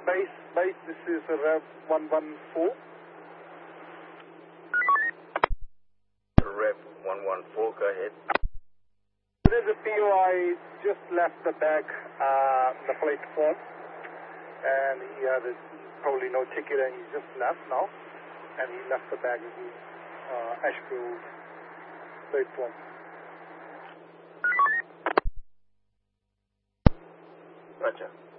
Base, this is Rev 114. Rev 114, go ahead. There's a POI just left the bag, the platform, and he had probably no ticket and he just left now, and he left the bag in the Ashfield platform. Roger.